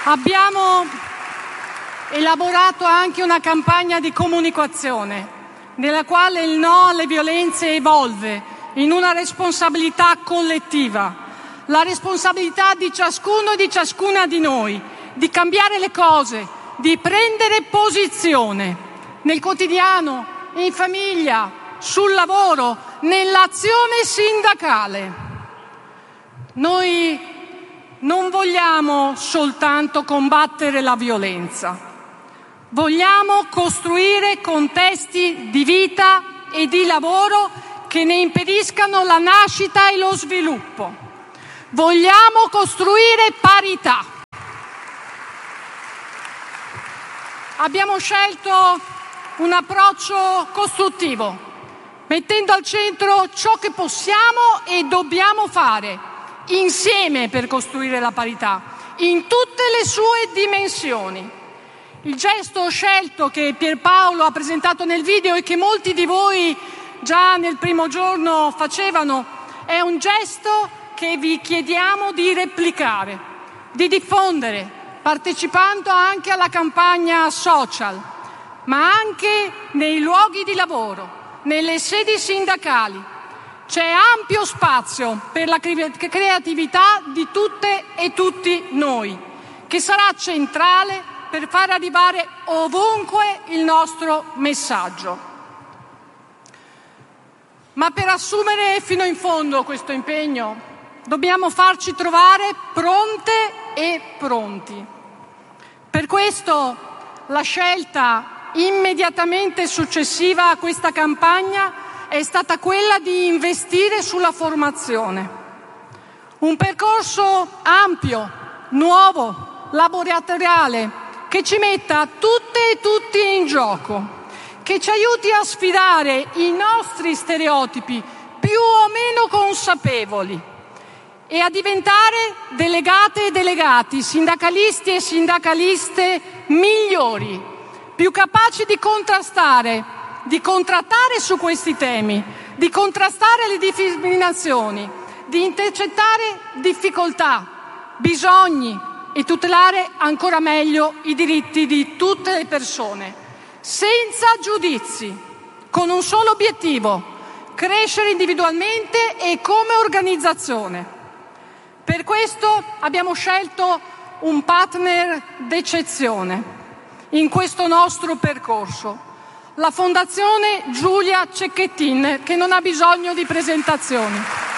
Abbiamo elaborato anche una campagna di comunicazione nella quale il no alle violenze evolve in una responsabilità collettiva, la responsabilità di ciascuno e di ciascuna di noi, di cambiare le cose, di prendere posizione nel quotidiano, in famiglia, sul lavoro, nell'azione sindacale. Noi non vogliamo soltanto combattere la violenza, vogliamo costruire contesti di vita e di lavoro che ne impediscano la nascita e lo sviluppo. Vogliamo costruire parità. Abbiamo scelto un approccio costruttivo, mettendo al centro ciò che possiamo e dobbiamo fare insieme per costruire la parità, in tutte le sue dimensioni. Il gesto scelto che Pierpaolo ha presentato nel video e che molti di voi già nel primo giorno facevano è un gesto che vi chiediamo di replicare, di diffondere, partecipando anche alla campagna social, ma anche nei luoghi di lavoro, nelle sedi sindacali. C'è ampio spazio per la creatività di tutte e tutti noi, che sarà centrale per far arrivare ovunque il nostro messaggio. Ma per assumere fino in fondo questo impegno dobbiamo farci trovare pronte e pronti. Per questo la scelta immediatamente successiva a questa campagna è stata quella di investire sulla formazione. Un percorso ampio, nuovo, laboratoriale, che ci metta tutte e tutti in gioco, che ci aiuti a sfidare i nostri stereotipi più o meno consapevoli e a diventare delegate e delegati, sindacalisti e sindacaliste migliori, più capaci di contrattare su questi temi, di contrastare le discriminazioni, di intercettare difficoltà, bisogni e tutelare ancora meglio i diritti di tutte le persone, senza giudizi, con un solo obiettivo: crescere individualmente e come organizzazione. Per questo abbiamo scelto un partner d'eccezione in questo nostro percorso, la Fondazione Giulia Cecchettin, che non ha bisogno di presentazioni.